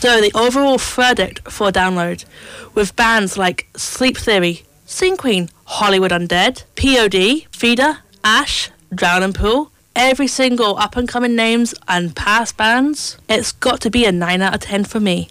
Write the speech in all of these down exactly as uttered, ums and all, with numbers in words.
So the overall verdict for download, with bands like Sleep Theory, Sing Queen, Hollywood Undead, P O D, Feeder, Ash, Drown and Pool, every single up-and-coming names and past bands, it's got to be a nine out of ten for me.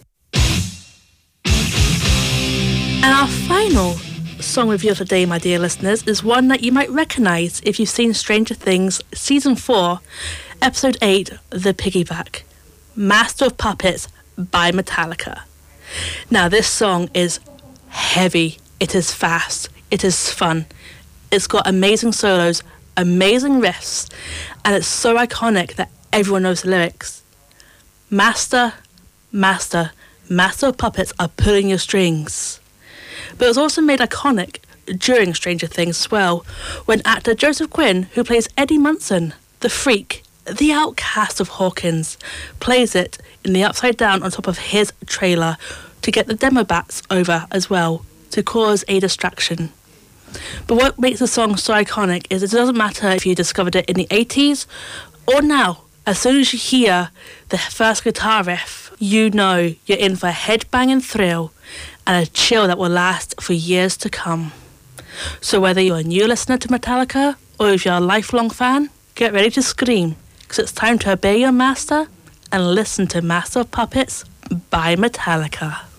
And our final song review of the day, my dear listeners, is one that you might recognise if you've seen Stranger Things Season four, Episode eight, The Piggyback, Master of Puppets by Metallica. Now, this song is heavy, it is fast, it is fun, it's got amazing solos, amazing riffs, and it's so iconic that everyone knows the lyrics. Master, master, master of puppets are pulling your strings. But it was also made iconic during Stranger Things as well, when actor Joseph Quinn, who plays Eddie Munson, the freak, the outcast of Hawkins, plays it in the upside down on top of his trailer to get the demo bats over as well, to cause a distraction. But what makes the song so iconic is it doesn't matter if you discovered it in the eighties or now. As soon as you hear the first guitar riff, you know you're in for a head-banging thrill and a chill that will last for years to come. So whether you're a new listener to Metallica or if you're a lifelong fan, get ready to scream, because it's time to obey your master and listen to Master of Puppets by Metallica.